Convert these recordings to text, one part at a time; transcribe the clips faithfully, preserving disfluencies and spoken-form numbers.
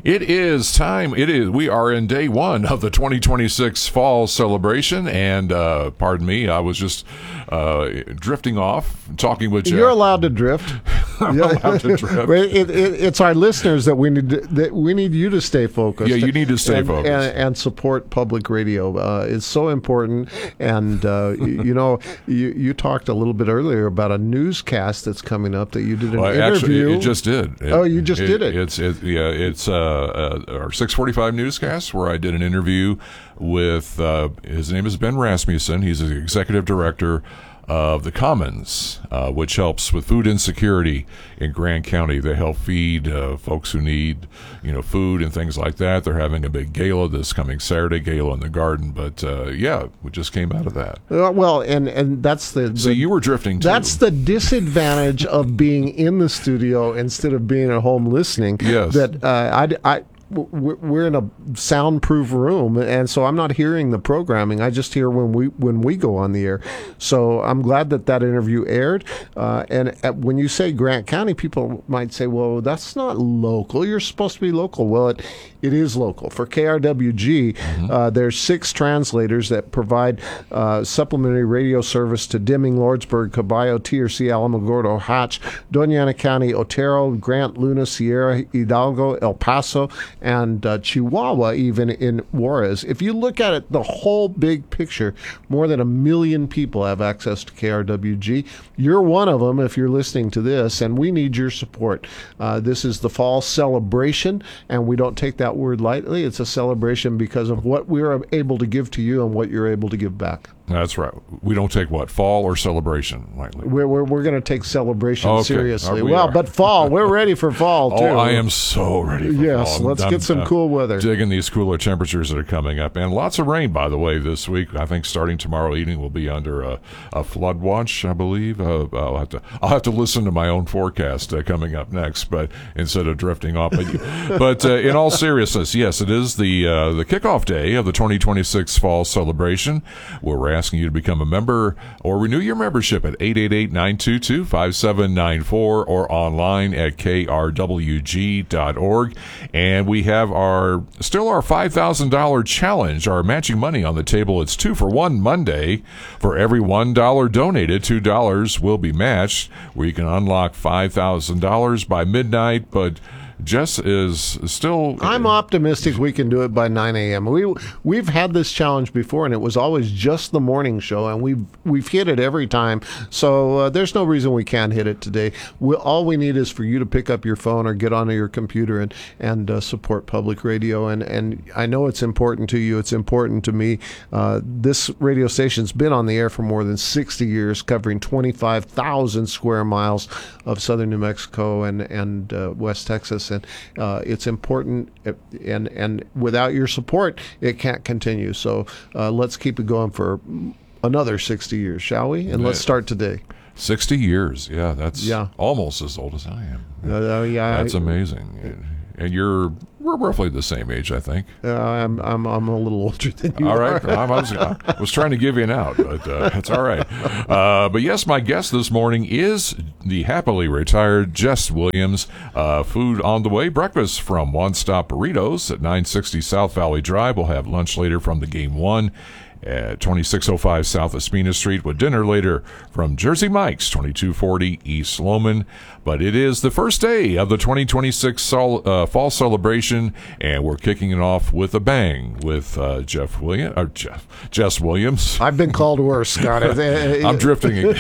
It is time. It is. We are in day one of the twenty twenty-six fall celebration, and uh, pardon me, I was just uh, drifting off, talking with Jeff. You're allowed to drift. I'm allowed to drift. It, it, it's our listeners that we need to, that we need you to stay focused. Yeah, you need to stay and, focused and, and support public radio. Uh, it's so important. And uh, you, you know, you, you talked a little bit earlier about a newscast that's coming up that you did an well, interview. Actually, it just did. It, oh, you just it, did it. It's it, yeah. It's uh, uh, our six forty-five newscast where I did an interview with uh, his name is Ben Rasmussen. He's the executive director of the Commons, uh, which helps with food insecurity in Grant County. They help feed uh, folks who need, you know, food and things like that. They're having a big gala this coming Saturday, gala in the garden. But uh, yeah, we just came out of that. Uh, well, and and that's the, the so you were drifting too. That's the disadvantage of being in the studio instead of being at home listening. Yes. That uh, I. I we're in a soundproof room, and so I'm not hearing the programming. I just hear when we when we go on the air. So I'm glad that that interview aired. Uh, and at, when you say Grant County, people might say, "Well, that's not local. You're supposed to be local." Well, it it is local. For K R W G, mm-hmm. uh, there's six translators that provide uh, supplementary radio service to Deming, Lordsburg, Caballo, T R C, Alamogordo, Hatch, Doña Ana County, Otero, Grant, Luna, Sierra, Hidalgo, El Paso, and uh, Chihuahua, even in Juarez. If you look at it, the whole big picture, more than a million people have access to K R W G. You're one of them if you're listening to this, and we need your support. Uh, this is the fall celebration, and we don't take that word lightly. It's a celebration because of what we're able to give to you and what you're able to give back. That's right. We don't take what? Fall or celebration lightly? We're we're, we're going to take celebration okay. seriously. We well, are. but fall, we're ready for fall, too. Oh, I am so ready for yes, fall. let's I'm, get some I'm cool weather. Digging these cooler temperatures that are coming up. And lots of rain, by the way, this week. I think starting tomorrow evening we'll be under a, a flood watch, I believe. Uh, I'll have to I'll have to listen to my own forecast uh, coming up next, but instead of drifting off. But, but uh, in all seriousness, yes, it is the, uh, the kickoff day of the twenty twenty-six fall celebration, where we're asking you to become a member or renew your membership at eight eight eight, nine two two, five seven nine four or online at k r w g dot org. And we have our still our five thousand dollars challenge, our matching money on the table. It's two for one Monday. For every one dollar donated, two dollars will be matched, where you can unlock five thousand dollars by midnight. But Jess is still... I'm optimistic we can do it by nine a.m. We, we've had this challenge before, and it was always just the morning show, and we've, we've hit it every time. So uh, there's no reason we can't hit it today. We, all we need is for you to pick up your phone or get onto your computer and, and uh, support public radio. And, and I know it's important to you. It's important to me. Uh, this radio station's been on the air for more than sixty years, covering twenty-five thousand square miles of southern New Mexico and, and uh, West Texas. And uh, it's important, and and without your support, it can't continue. So uh, let's keep it going for another sixty years, shall we? And let's start today. sixty years, yeah, that's yeah. almost as old as I am. Uh, yeah, that's amazing. And you're we're roughly the same age, I think. Uh, I'm I'm I'm a little older than you. All right, are. I was I was trying to give you an out, but uh, it's all right. Uh, but yes, my guest this morning is the happily retired Jess Williams. Uh, food on the way, breakfast from One Stop Burritos at nine sixty South Valley Drive. We'll have lunch later from the Game One at twenty-six oh five South Espina Street, with dinner later from Jersey Mike's, twenty-two forty East Loman. But it is the first day of the twenty twenty-six sol- uh, fall celebration, and we're kicking it off with a bang with uh, Jeff Williams, or Jeff, Jess Williams. I've been called worse, Scott. I'm drifting again.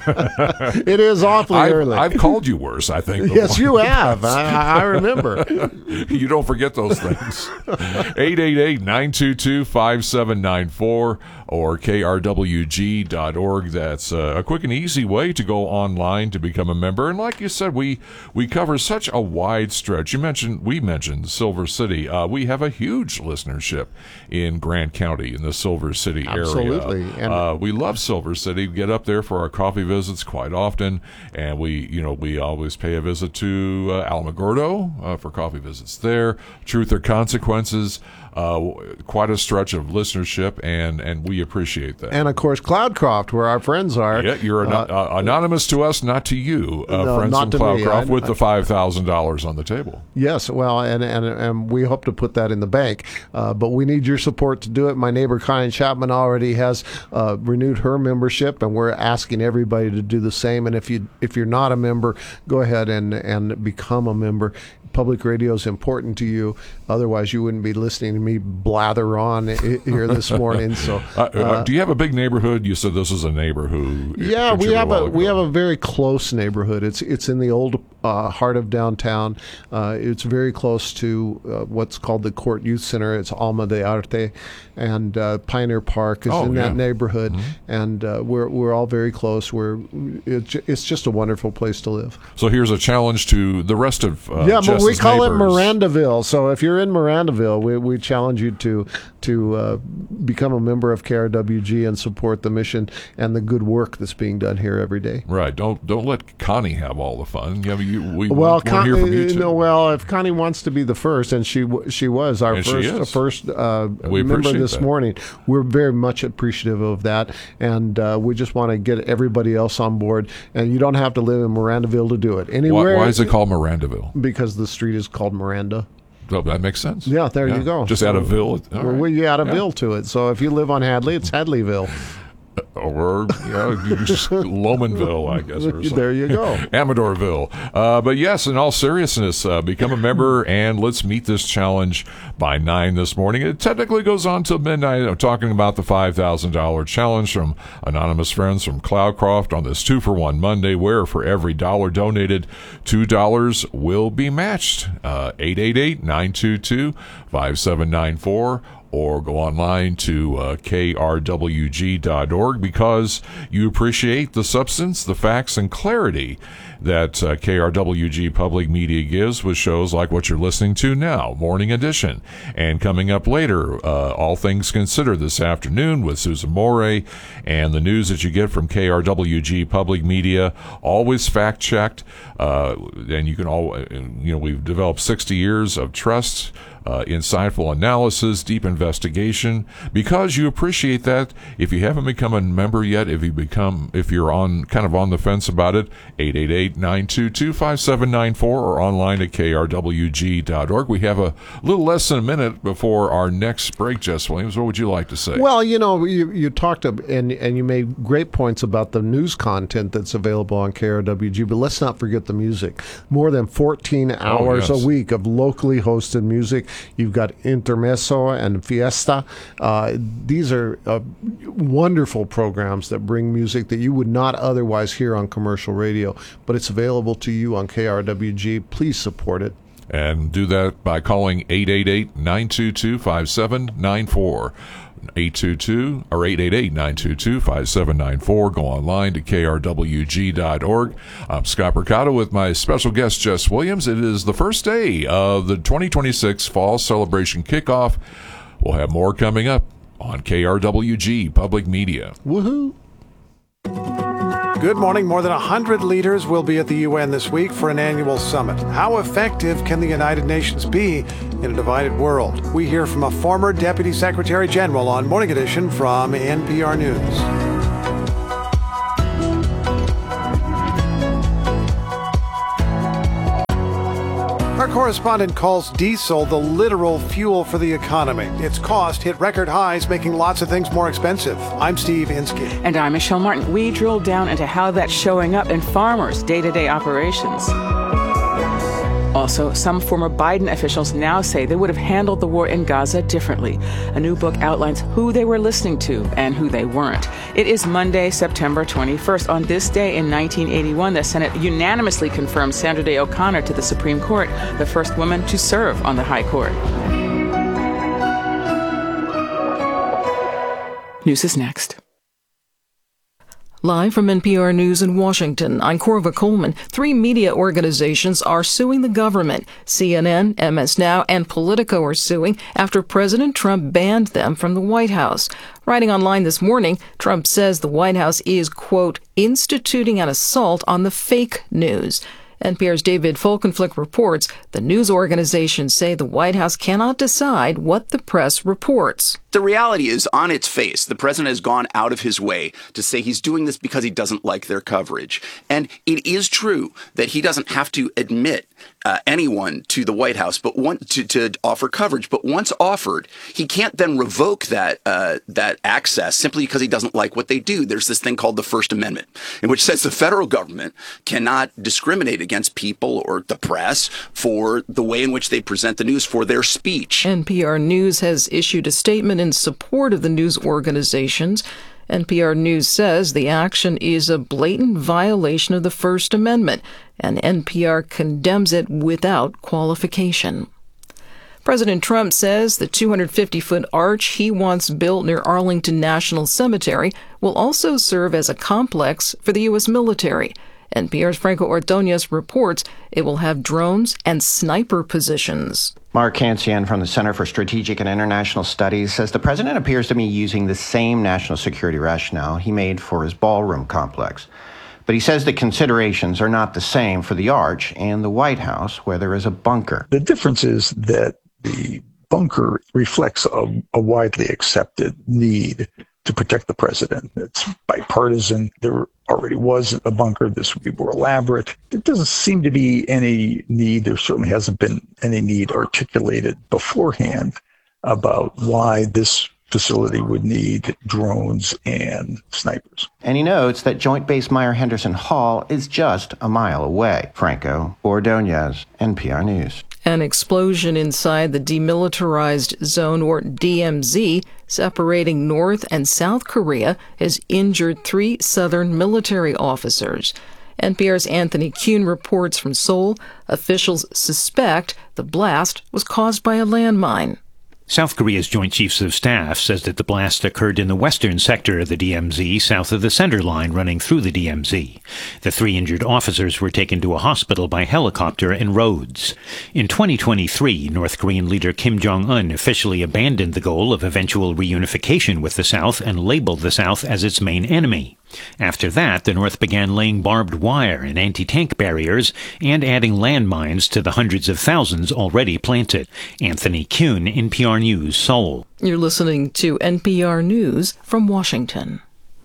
It is awfully I've, early. I've called you worse, I think. Yes, you have. I, I remember. You don't forget those things. eight eight eight, nine two two, five seven nine four or k r w g dot org. That's uh, a quick and easy way to go online to become a member. And like you said, we we cover such a wide stretch. You mentioned we mentioned Silver City. Uh, we have a huge listenership in Grant County, in the Silver City Absolutely. area. And uh, we love Silver City. We get up there for our coffee visits quite often, and we you know we always pay a visit to uh, Alamogordo uh, for coffee visits there. Truth or Consequences. Uh, quite a stretch of listenership, and and, and we appreciate that. And, of course, Cloudcroft, where our friends are. Yeah, you're an, uh, uh, anonymous to us, not to you, uh, no, friends not from to me. Cloudcroft, I- with I- the five thousand dollars on the table. Yes, well, and, and and we hope to put that in the bank, uh, but we need your support to do it. My neighbor Connie Chapman already has uh, renewed her membership, and we're asking everybody to do the same. And if you if you're not a member, go ahead and and become a member. Public radio is important to you. Otherwise, you wouldn't be listening to me blather on here this morning. So, uh, uh, do you have a big neighborhood? You said this is a neighbor who. Yeah, we featured have while a we have ago. a very close neighborhood. It's it's in the old uh, heart of downtown. Uh, it's very close to uh, what's called the Court Youth Center. It's Alma de Arte, and uh, Pioneer Park is Oh, in yeah. that neighborhood, Mm-hmm. and uh, we're we're all very close. We're it's ju- it's just a wonderful place to live. So here's a challenge to the rest of uh, yeah, but we Jess's call neighbors. it Mirandaville. So if you're in Mirandaville, we, we challenge you to to uh, become a member of K R W G and support the mission and the good work that's being done here every day. Right. Don't don't let Connie have all the fun. Yeah, you, we Well, want to hear from you Connie, too. no, well, if Connie wants to be the first, and she w- she was our And she first is. first uh, we member appreciate this that. morning, we're very much appreciative of that, and uh, we just want to get everybody else on board. And you don't have to live in Mirandaville to do it. Why, Anywhere, why is it called Mirandaville? because the street is called Miranda. Oh, that makes sense. Yeah, there you go. Just add a Ville. All Well, right. we add a Yeah. Ville to it. So if you live on Hadley, it's Hadleyville. Or you know, just Lomanville, I guess. Or something. There you go. Amadorville. Uh, but yes, in all seriousness, uh, become a member and let's meet this challenge by nine this morning. It technically goes on till midnight. I'm talking about the five thousand dollars challenge from anonymous friends from Cloudcroft on this two for one Monday, where for every dollar donated, two dollars will be matched. Uh, eight eight eight, nine two two, five seven nine four. Or go online to uh, K R W G dot org because you appreciate the substance, the facts, and clarity that uh, K R W G Public Media gives with shows like what you're listening to now, Morning Edition. And coming up later, uh, All Things Considered this afternoon with Susan Moray, and the news that you get from K R W G Public Media, always fact-checked. Uh, and you can all, you know, we've developed sixty years of trust, Uh, insightful analysis, deep investigation. Because you appreciate that, if you haven't become a member yet, if you become, if you're on kind of on the fence about it, eight eight eight, nine two two, five seven nine four or online at K R W G dot org. We have a little less than a minute before our next break, Jess Williams. What would you like to say? Well, you know, you, you talked ab- and and you made great points about the news content that's available on K R W G, but let's not forget the music. More than fourteen hours Oh, yes. a week of locally hosted music. You've got Intermezzo and Fiesta. Uh, these are uh, wonderful programs that bring music that you would not otherwise hear on commercial radio, but it's available to you on K R W G. Please support it. And do that by calling eight eight eight, nine two two, five seven nine four. eight two two or eight eight eight, nine two two, five seven nine four. Go online to K R W G dot org. I'm Scott Mercado with my special guest, Jess Williams. It is the first day of the twenty twenty-six Fall Celebration Kickoff. We'll have more coming up on K R W G Public Media. Woohoo! Good morning. More than one hundred leaders will be at the U N this week for an annual summit. How effective can the United Nations be in a divided world? We hear from a former Deputy Secretary General on Morning Edition from N P R News. Our correspondent calls diesel the literal fuel for the economy. Its cost hit record highs, making lots of things more expensive. I'm Steve Inskeep. And I'm Michelle Martin. We drill down into how that's showing up in farmers' day-to-day operations. Also, some former Biden officials now say they would have handled the war in Gaza differently. A new book outlines who they were listening to and who they weren't. It is Monday, September twenty-first. On this day in nineteen eighty-one, the Senate unanimously confirmed Sandra Day O'Connor to the Supreme Court, the first woman to serve on the High Court. News is next. Live from N P R News in Washington, I'm Corva Coleman. Three media organizations are suing the government. C N N, M S Now, and Politico are suing after President Trump banned them from the White House. Writing online this morning, Trump says the White House is, quote, instituting an assault on the fake news. N P R's David Folkenflik reports the news organizations say the White House cannot decide what the press reports. The reality is, on its face, the president has gone out of his way to say he's doing this because he doesn't like their coverage. And it is true that he doesn't have to admit uh, anyone to the White House, but want to, to offer coverage. But once offered, he can't then revoke that uh, that access simply because he doesn't like what they do. There's this thing called the First Amendment, in which says the federal government cannot discriminate against people or the press for the way in which they present the news, for their speech. N P R News has issued a statement in support of the news organizations. N P R News says the action is a blatant violation of the First Amendment, and N P R condemns it without qualification. President Trump says the two hundred fifty foot arch he wants built near Arlington National Cemetery will also serve as a complex for the U S military. N P R's Franco Ordonez reports it will have drones and sniper positions. Mark Cancian from the Center for Strategic and International Studies says the president appears to be using the same national security rationale he made for his ballroom complex. But he says the considerations are not the same for the Arch and the White House, where there is a bunker. The difference is that the bunker reflects a, a widely accepted need to protect the president. It's bipartisan. There already was a bunker. This would be more elaborate. There doesn't seem to be any need. There certainly hasn't been any need articulated beforehand about why this facility would need drones and snipers. And he notes that Joint Base Meier-Henderson Hall is just a mile away. Franco Ordonez, N P R News. An explosion inside the Demilitarized Zone, or D M Z, separating North and South Korea, has injured three Southern military officers. N P R's Anthony Kuhn reports from Seoul. Officials suspect the blast was caused by a landmine. South Korea's Joint Chiefs of Staff says that the blast occurred in the western sector of the D M Z, south of the center line running through the D M Z. The three injured officers were taken to a hospital by helicopter in Rhodes. In twenty twenty-three, North Korean leader Kim Jong-un officially abandoned the goal of eventual reunification with the South and labeled the South as its main enemy. After that, the North began laying barbed wire and anti-tank barriers and adding landmines to the hundreds of thousands already planted. Anthony Kuhn, N P R News, Seoul. You're listening to N P R News from Washington.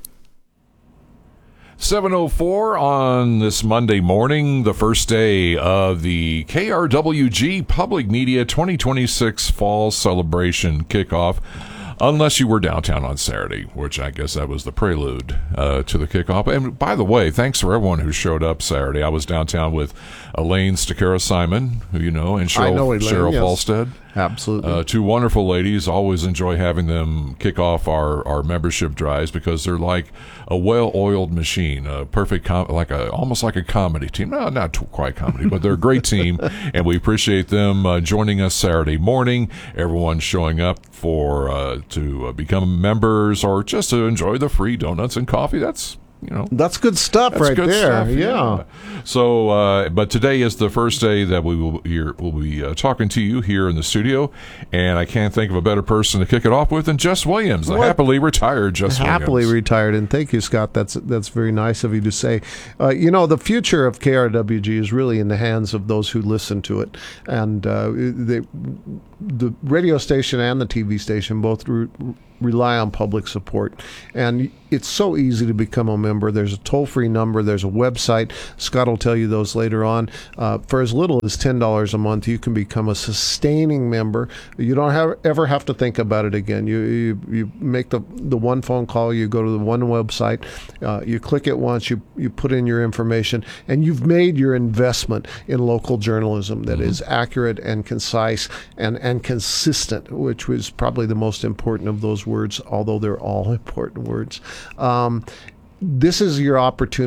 seven oh four on this Monday morning, the first day of the K R W G Public Media twenty twenty-six Fall Celebration kickoff. Unless you were downtown on Saturday, which I guess that was the prelude uh, to the kickoff. And by the way, thanks for everyone who showed up Saturday. I was downtown with Elaine Stakara-Simon, who you know, and Cheryl, know Elaine, Cheryl yes. Falstead. Absolutely. Uh, two wonderful ladies. Always enjoy having them kick off our, our membership drives because they're like a well-oiled machine, a perfect, com- like a almost like a comedy team. No, not t- quite comedy, but they're a great team, and we appreciate them uh, joining us Saturday morning. Everyone showing up for uh, to uh, become members or just to enjoy the free donuts and coffee. That's You know, that's good stuff that's right good there. Stuff, yeah. yeah. So, uh, but today is the first day that we will here will be uh, talking to you here in the studio, and I can't think of a better person to kick it off with than Jess Williams, the What? happily retired Jess happily Williams. retired, and thank you, Scott. That's that's very nice of you to say. Uh, you know, the future of K R W G is really in the hands of those who listen to it, and uh, they, the radio station and the T V station both re- rely on public support, and it's so easy to become a member. There's a toll-free number. There's a website. Scott will tell you those later on. Uh, for as little as ten dollars a month, you can become a sustaining member. You don't have, ever have to think about it again. You you, you make the, the one phone call. You go to the one website. Uh, you click it once. You, you put in your information, and you've made your investment in local journalism that mm-hmm. is accurate and concise and, and consistent, which was probably the most important of those words, although they're all important words. Um, this is your opportunity